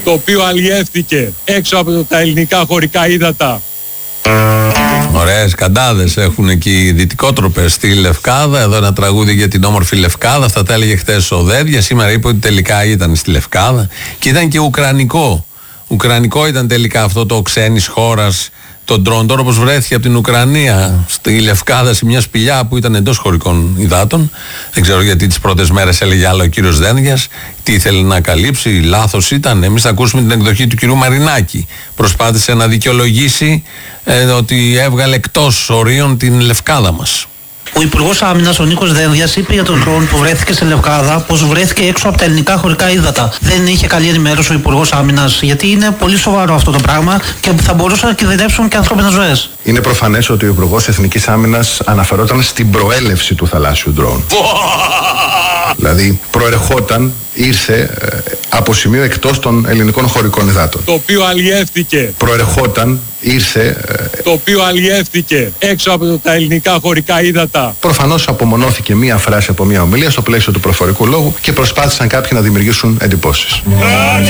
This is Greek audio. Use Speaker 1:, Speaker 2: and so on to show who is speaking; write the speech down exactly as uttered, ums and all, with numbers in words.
Speaker 1: το οποίο αλλιεύθηκε έξω από τα ελληνικά χωρικά ύδατα.
Speaker 2: Ωραίες καντάδες έχουν εκεί οι δυτικότροπες στη Λευκάδα. Εδώ ένα τραγούδι για την όμορφη Λευκάδα. Αυτά τα έλεγε χτες ο Δέδια. Σήμερα είπε ότι τελικά ήταν στη Λευκάδα. Και ήταν και ουκρανικό. Ουκρανικό ήταν τελικά αυτό το ξένης χώρας. Το ντρόν τώρα όπως βρέθηκε από την Ουκρανία στη Λευκάδα σε μια σπηλιά που ήταν εντός χωρικών υδάτων. Δεν ξέρω γιατί τις πρώτες μέρες έλεγε άλλο ο κύριος Δένδιας. Τι ήθελε να καλύψει, λάθος ήταν. Εμείς θα ακούσουμε την εκδοχή του κυρίου Μαρινάκη. Προσπάθησε να δικαιολογήσει ε, ότι έβγαλε εκτός ορίων την Λευκάδα μας.
Speaker 3: Ο Υπουργός Άμυνας, ο Νίκος Δένδιας, είπε για τον ντρόν που βρέθηκε στη Λευκάδα πως βρέθηκε έξω από τα ελληνικά χωρικά ύδατα. Δεν είχε καλή ενημέρωση ο Υπουργός Άμυνας, γιατί είναι πολύ σοβαρό αυτό το πράγμα και θα μπορούσαν να κινδυνεύσουν και ανθρώπινες ζωές.
Speaker 4: Είναι προφανές ότι ο Υπουργός Εθνικής Άμυνας αναφερόταν στην προέλευση του θαλάσσιου ντρόν. Δηλαδή προερχόταν, ήρθε ε, από σημείο εκτός των ελληνικών χωρικών υδάτων.
Speaker 1: Το οποίο αλλιεύθηκε.
Speaker 4: Προερχόταν, ήρθε. Ε,
Speaker 1: το οποίο αλλιεύθηκε έξω από τα ελληνικά χωρικά ύδατα.
Speaker 4: Προφανώς απομονώθηκε μία φράση από μία ομιλία στο πλαίσιο του προφορικού λόγου και προσπάθησαν κάποιοι να δημιουργήσουν εντυπώσεις.